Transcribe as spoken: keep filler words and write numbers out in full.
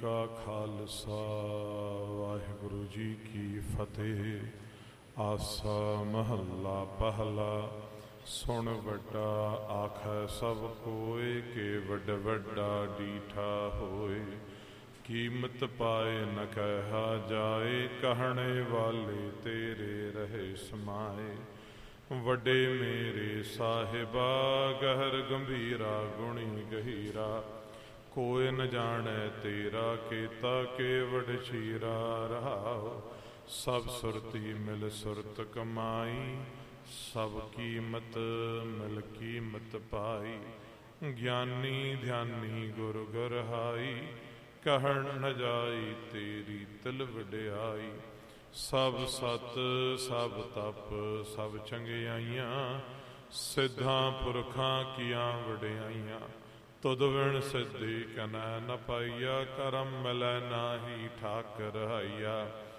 का खालसा वाहिगुरु जी की फतेह। आसा महला पहला। सुन वड्डा आखै सब कोय के वड वड्डा डीठा होए। कीमत पाए न कहा जाए कहने वाले तेरे रहे समाए। वड्डे मेरे साहिबा गहर गंभीरा गुणी गहीरा। कोय न जाने तेरा केता के वड चीरा रहाओ। सब सुरती मिल सुरत कमाई सब कीमत मिल कीमत पाई। ज्ञानी ध्यानी गुर गुरहाई कहण न जाई तेरी तिल वड्याई। सब सत सब तप सब चंगियाइयां सिद्धां पुरखां कियां वड्याइयां। तुद विण सिद्धि कनै न पाइया करम मिलै नाही ठाकर हाइया।